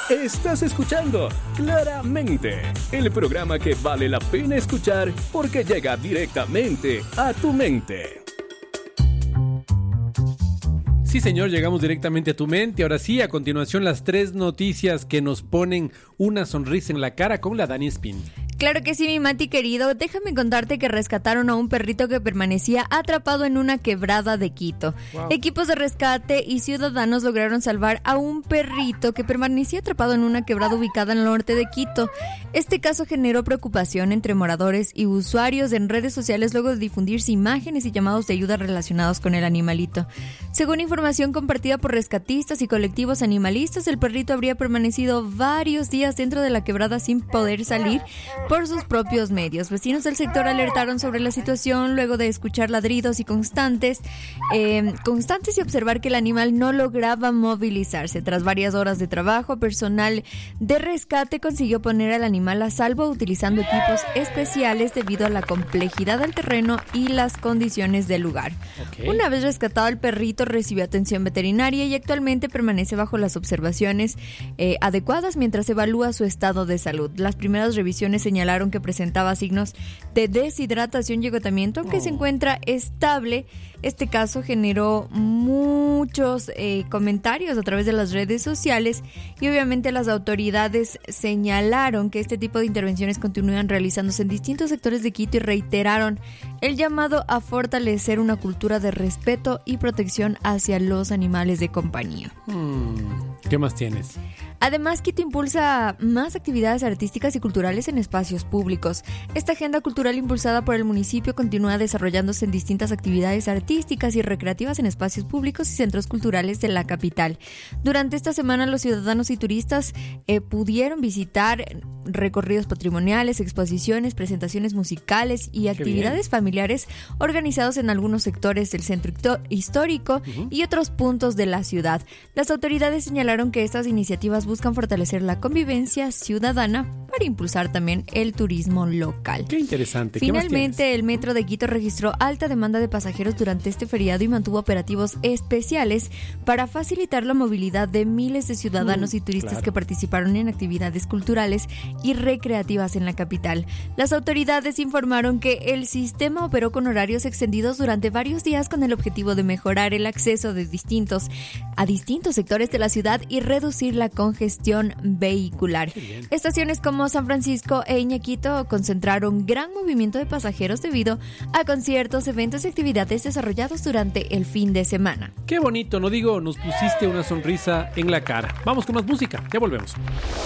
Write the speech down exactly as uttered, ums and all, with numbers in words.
Estás escuchando Claramente, el programa que vale la pena escuchar porque llega directamente a tu mente. Sí, señor, llegamos directamente a tu mente. Ahora sí, a continuación las tres noticias que nos ponen una sonrisa en la cara con la Dani Spin. Claro que sí, mi Mati querido. Déjame contarte que rescataron a un perrito que permanecía atrapado en una quebrada de Quito. Wow. Equipos de rescate y ciudadanos lograron salvar a un perrito que permanecía atrapado en una quebrada ubicada al norte de Quito. Este caso generó preocupación entre moradores y usuarios en redes sociales luego de difundirse imágenes y llamados de ayuda relacionados con el animalito. Según información compartida por rescatistas y colectivos animalistas, el perrito habría permanecido varios días dentro de la quebrada sin poder salir por sus propios medios. Vecinos del sector alertaron sobre la situación luego de escuchar ladridos y constantes, eh, constantes y observar que el animal no lograba movilizarse. Tras varias horas de trabajo, personal de rescate consiguió poner al animal a salvo utilizando equipos especiales debido a la complejidad del terreno y las condiciones del lugar. Okay. Una vez rescatado, el perrito recibió atención veterinaria y actualmente permanece bajo las observaciones eh, adecuadas mientras evalúa su estado de salud. Las primeras revisiones señalaron que presentaba signos de deshidratación y agotamiento, aunque oh. se encuentra estable. Este caso generó muchos eh, comentarios a través de las redes sociales y obviamente las autoridades señalaron que este tipo de intervenciones continúan realizándose en distintos sectores de Quito y reiteraron el llamado a fortalecer una cultura de respeto y protección hacia los animales de compañía. Hmm. ¿Qué más tienes? Además, Quito impulsa más actividades artísticas y culturales en espacios públicos. Esta agenda cultural impulsada por el municipio continúa desarrollándose en distintas actividades artísticas y recreativas en espacios públicos y centros culturales de la capital. Durante esta semana, los ciudadanos y turistas eh, pudieron visitar recorridos patrimoniales, exposiciones, presentaciones musicales y actividades familiares organizados en algunos sectores del centro histórico uh-huh. y otros puntos de la ciudad. Las autoridades señalaron que estas iniciativas buscan fortalecer la convivencia ciudadana para impulsar también el turismo local. Qué interesante. Finalmente, el Metro de Quito registró alta demanda de pasajeros durante este feriado y mantuvo operativos especiales para facilitar la movilidad de miles de ciudadanos mm, y turistas claro. que participaron en actividades culturales y recreativas en la capital. Las autoridades informaron que el sistema operó con horarios extendidos durante varios días con el objetivo de mejorar el acceso de distintos a distintos sectores de la ciudad y reducir la congestión vehicular. Estaciones como San Francisco e Iñaquito concentraron gran movimiento de pasajeros debido a conciertos, eventos y actividades desarrollados durante el fin de semana. Qué bonito, no digo, nos pusiste una sonrisa en la cara. Vamos con más música, ya volvemos.